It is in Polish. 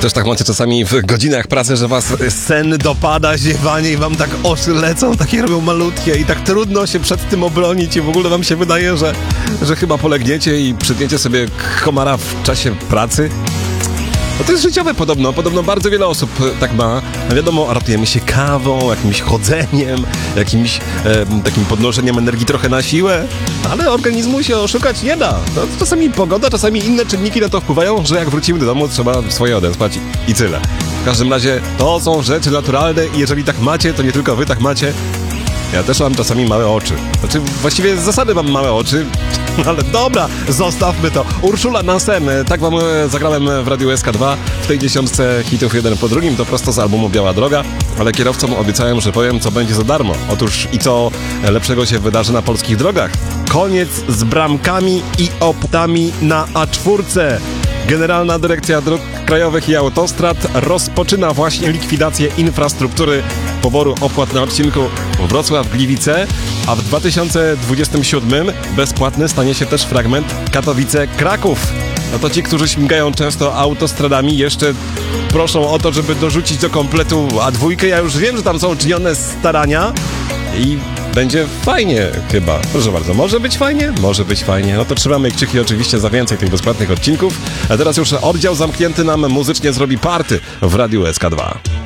Też tak macie czasami w godzinach pracy, że was sen dopada, ziewanie i wam tak oczy lecą, takie robią malutkie i tak trudno się przed tym obronić i w ogóle wam się wydaje, że chyba polegniecie i przytniecie sobie komara w czasie pracy. No to jest życiowe podobno bardzo wiele osób tak ma. No wiadomo, ratujemy się kawą, jakimś chodzeniem, jakimś takim podnoszeniem energii trochę na siłę, ale organizmu się oszukać nie da. No, czasami pogoda, czasami inne czynniki na to wpływają, że jak wrócimy do domu, trzeba swoje odespać i tyle. W każdym razie to są rzeczy naturalne i jeżeli tak macie, to nie tylko wy tak macie. Ja też mam czasami małe oczy. Znaczy, właściwie z zasady mam małe oczy, ale dobra, zostawmy to. Urszula Nasen, tak wam zagrałem w Radiu SK2 w tej 10 hitów jeden po drugim, to prosto z albumu Biała Droga, ale kierowcom obiecałem, że powiem, co będzie za darmo. Otóż i co lepszego się wydarzy na polskich drogach. Koniec z bramkami i opłatami na A4. Generalna Dyrekcja Dróg Krajowych i Autostrad rozpoczyna właśnie likwidację infrastruktury poboru opłat na odcinku Wrocław-Gliwice, a w 2027 bezpłatny stanie się też fragment Katowice-Kraków. No to ci, którzy śmigają często autostradami, jeszcze proszą o to, żeby dorzucić do kompletu A2. Ja już wiem, że tam są czynione starania i będzie fajnie chyba. Proszę bardzo, może być fajnie? Może być fajnie. No to trzymamy kciuki oczywiście za więcej tych bezpłatnych odcinków. A teraz już oddział zamknięty nam muzycznie zrobi party w Radiu SK2.